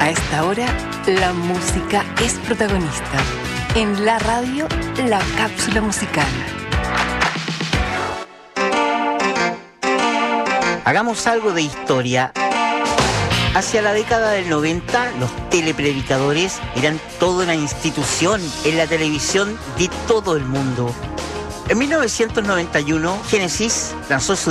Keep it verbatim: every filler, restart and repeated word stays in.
A esta hora, la música es protagonista. En la radio, la cápsula musical. Hagamos algo de historia. Hacia la década del noventa, los telepredicadores eran toda una institución en la televisión de todo el mundo. En mil novecientos noventa y uno, Genesis lanzó su